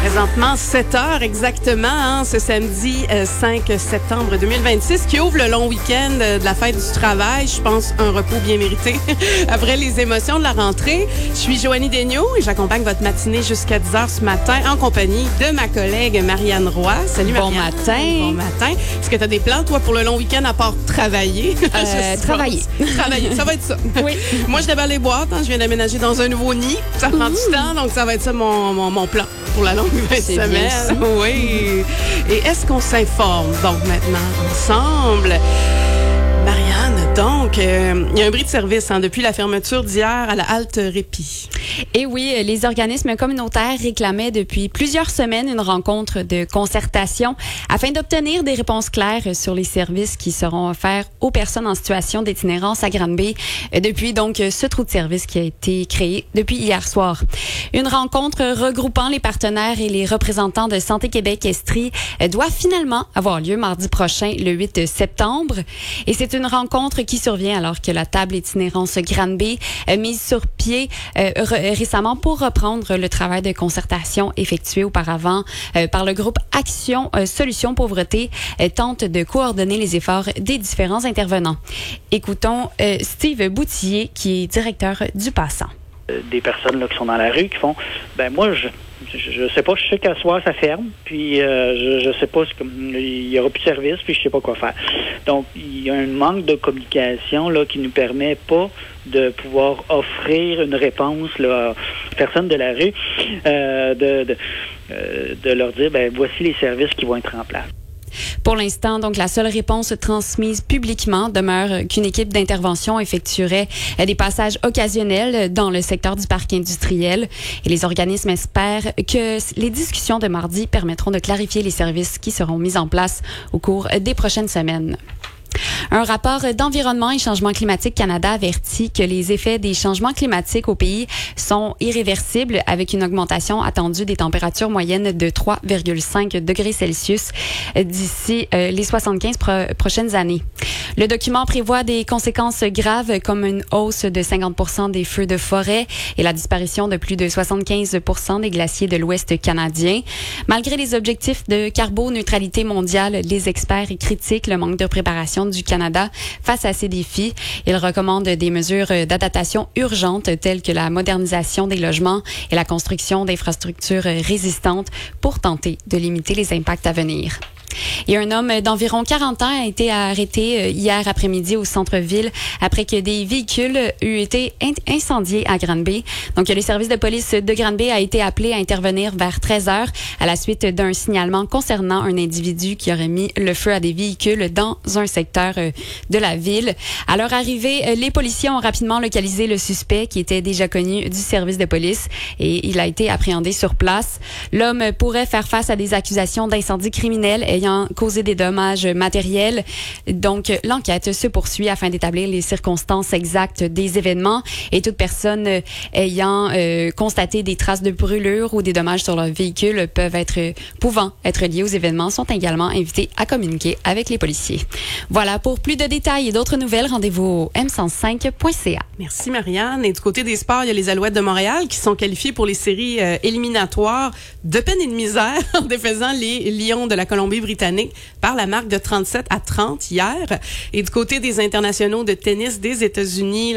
Présentement, 7 heures exactement, ce samedi 5 septembre 2026, qui ouvre le long week-end de la fête du travail. Je pense un repos bien mérité après les émotions de la rentrée. Je suis Joanie Daigneault et j'accompagne votre matinée jusqu'à 10 heures ce matin en compagnie de ma collègue Marianne Roy. Salut Marianne. Bon matin. Bon matin. Est-ce que tu as des plans, toi, pour le long week-end à part travailler? Travailler. Travailler, ça va être ça. Oui. Moi, je déballe les boîtes. Je viens d'aménager dans un nouveau nid. Ça prend du temps, donc ça va être ça mon plan pour la longue semaine. Oui. Et est-ce qu'on s'informe donc maintenant ensemble? Marianne, donc, il y a un bris de service depuis la fermeture d'hier à la halte Répit. Et oui, les organismes communautaires réclamaient depuis plusieurs semaines une rencontre de concertation afin d'obtenir des réponses claires sur les services qui seront offerts aux personnes en situation d'itinérance à Granby depuis donc ce trou de service qui a été créé depuis hier soir. Une rencontre regroupant les partenaires et les représentants de Santé Québec Estrie doit finalement avoir lieu mardi prochain, le 8 septembre. Et c'est une rencontre qui survient alors que la table itinérance Granby mise sur pied récemment pour reprendre le travail de concertation effectué auparavant par le groupe Action Solutions Pauvreté tente de coordonner les efforts des différents intervenants. Écoutons Steve Boutillier qui est directeur du Passant. Des personnes là, qui sont dans la rue qui font moi je sais pas, je sais qu'à soir ça ferme, puis je sais pas, il y aura plus de service, puis je sais pas quoi faire. Donc il y a un manque de communication là qui nous permet pas de pouvoir offrir une réponse là aux personnes de la rue, de leur dire voici les services qui vont être en place. Pour l'instant, donc, la seule réponse transmise publiquement demeure qu'une équipe d'intervention effectuerait des passages occasionnels dans le secteur du parc industriel. Et les organismes espèrent que les discussions de mardi permettront de clarifier les services qui seront mis en place au cours des prochaines semaines. Un rapport d'Environnement et Changement climatique Canada avertit que les effets des changements climatiques au pays sont irréversibles avec une augmentation attendue des températures moyennes de 3,5 degrés Celsius d'ici les 75 prochaines années. Le document prévoit des conséquences graves comme une hausse de 50% des feux de forêt et la disparition de plus de 75% des glaciers de l'Ouest canadien. Malgré les objectifs de carboneutralité mondiale, les experts critiquent le manque de préparation du Canada face à ces défis. Ils recommandent des mesures d'adaptation urgentes telles que la modernisation des logements et la construction d'infrastructures résistantes pour tenter de limiter les impacts à venir. Et un homme d'environ 40 ans a été arrêté hier après-midi au centre-ville après que des véhicules euent été incendiés à Granby. Donc, le service de police de Granby a été appelé à intervenir vers 13 heures à la suite d'un signalement concernant un individu qui aurait mis le feu à des véhicules dans un secteur de la ville. À leur arrivée, les policiers ont rapidement localisé le suspect qui était déjà connu du service de police et il a été appréhendé sur place. L'homme pourrait faire face à des accusations d'incendie criminel ayant causé des dommages matériels. Donc, l'enquête se poursuit afin d'établir les circonstances exactes des événements et toute personne ayant constaté des traces de brûlures ou des dommages sur leur véhicule pouvant être liés aux événements sont également invités à communiquer avec les policiers. Voilà, pour plus de détails et d'autres nouvelles, rendez-vous au m105.ca. Merci Marianne. Et du côté des sports, il y a les Alouettes de Montréal qui sont qualifiés pour les séries éliminatoires de peine et de misère en défaisant les Lions de la Colombie-Britannique par la marque de 37-30 hier. Et du côté des internationaux de tennis des États-Unis,